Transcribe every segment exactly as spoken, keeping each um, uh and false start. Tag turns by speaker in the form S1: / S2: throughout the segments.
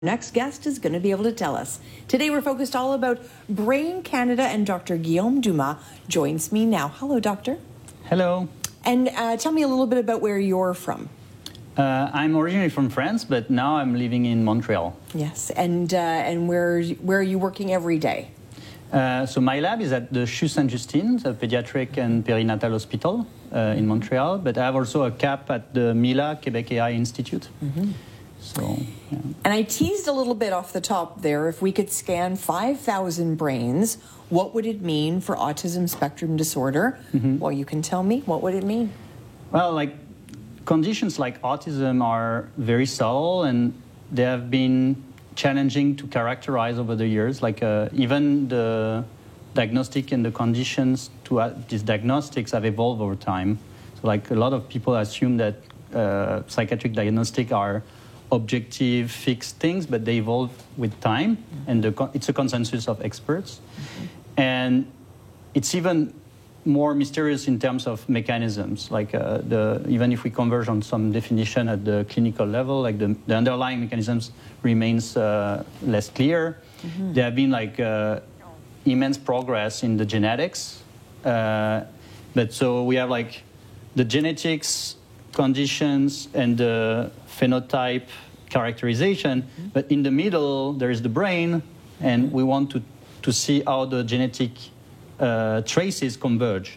S1: Next guest is going to be able to tell us. Today we're focused all about Brain Canada, and Doctor Guillaume Dumas joins me now. Hello, doctor.
S2: Hello.
S1: And uh, tell me a little bit about where you're from.
S2: Uh, I'm originally from France, but now I'm living in Montreal.
S1: Yes, and uh, and where where are you working every day?
S2: Uh, so my lab is at the C H U Saint-Justine, the Pediatric and Perinatal Hospital uh, in Montreal, but I have also a cap at the MILA, Quebec A I Institute. Mm-hmm. So, yeah.
S1: And I teased a little bit off the top there, if we could scan five thousand brains, what would it mean for autism spectrum disorder? Mm-hmm. Well, you can tell me, what would it mean?
S2: Well, like, conditions like autism are very subtle, and they have been challenging to characterize over the years. Like, uh, even the diagnostic and the conditions to uh, these diagnostics have evolved over time. So, like, a lot of people assume that uh, psychiatric diagnostics are objective, fixed things, but they evolve with time, mm-hmm. and the, it's a consensus of experts. Mm-hmm. And it's even more mysterious in terms of mechanisms. Like uh, the even if we converge on some definition at the clinical level, like the, the underlying mechanisms remains uh, less clear. Mm-hmm. There have been like uh, immense progress in the genetics, uh, but so we have like the genetics, conditions, and the phenotype characterization, mm-hmm. but in the middle there is the brain, and we want to, to see how the genetic uh, traces converge.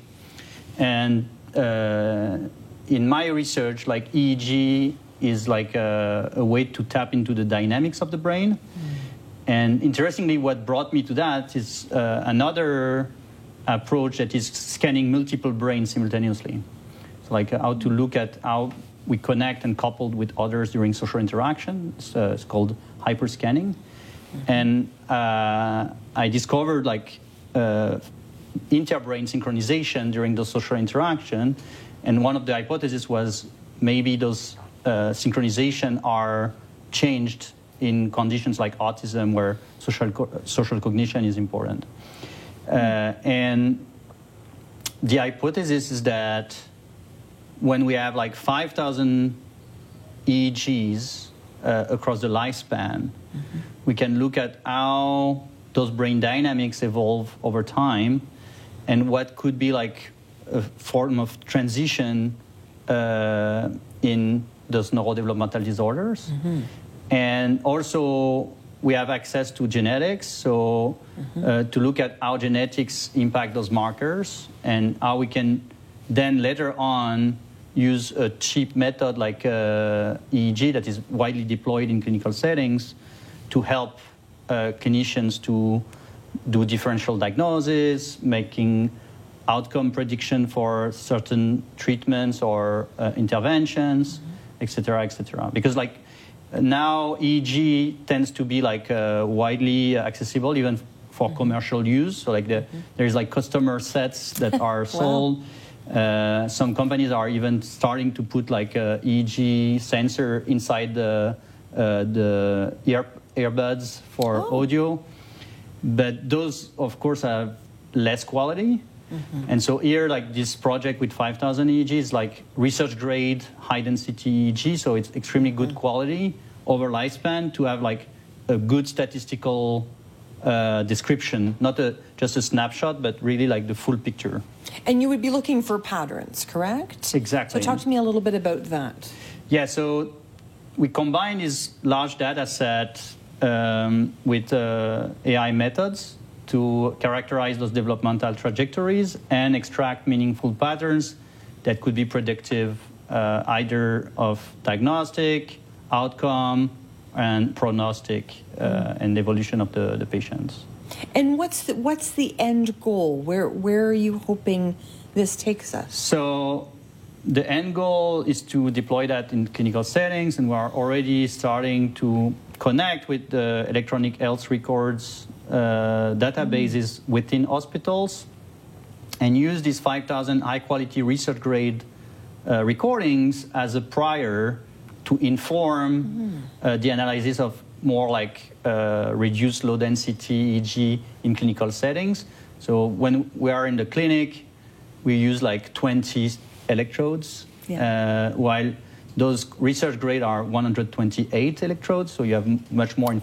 S2: And uh, in my research, like E E G is like a, a way to tap into the dynamics of the brain. Mm-hmm. And interestingly, what brought me to that is uh, another approach that is scanning multiple brains simultaneously. So like uh, how to look at how we connect and coupled with others during social interaction. It's, uh, it's called hyperscanning. Mm-hmm. And uh, I discovered like uh, interbrain synchronization during the social interaction. And one of the hypotheses was maybe those uh, synchronization are changed in conditions like autism, where social, co social cognition is important. Mm-hmm. uh, and the hypothesis is that when we have like five thousand E E Gs uh, across the lifespan, mm-hmm. we can look at how those brain dynamics evolve over time, and what could be like a form of transition uh, in those neurodevelopmental disorders. Mm-hmm. And also we have access to genetics, so mm-hmm. uh, to look at how genetics impact those markers, and how we can then later on use a cheap method like uh, E E G that is widely deployed in clinical settings to help uh, clinicians to do differential diagnosis, making outcome prediction for certain treatments or uh, interventions, et cetera, et cetera. Because like now E E G tends to be like uh, widely accessible even for mm-hmm. commercial use. So like the, mm-hmm. there's like customer sets that are sold. Wow. Uh, some companies are even starting to put like a E E G sensor inside the uh, the ear earbuds for oh. audio, but those of course have less quality. Mm-hmm. And so here, like this project with five thousand E E G is like research grade, high density E E G, so it's extremely good mm-hmm. quality over lifespan to have like a good statistical uh, description, not a, just a snapshot, but really like the full picture.
S1: And you would be looking for patterns, correct?
S2: Exactly.
S1: So talk to me a little bit about that.
S2: Yeah, so we combine this large data set um, with uh, A I methods to characterize those developmental trajectories and extract meaningful patterns that could be predictive uh, either of diagnostic, outcome, and prognostic uh, mm. and evolution of the, the patients.
S1: And what's the, what's the end goal? Where, where are you hoping this takes us?
S2: So the end goal is to deploy that in clinical settings, and we are already starting to connect with the electronic health records uh, databases mm-hmm. within hospitals, and use these five thousand high-quality research-grade uh, recordings as a prior to inform mm-hmm. uh, the analysis of more like uh, reduced low density E E G in clinical settings. So when we are in the clinic, we use like twenty electrodes, yeah. uh, while Those research grade are one hundred twenty-eight electrodes, so you have m- much more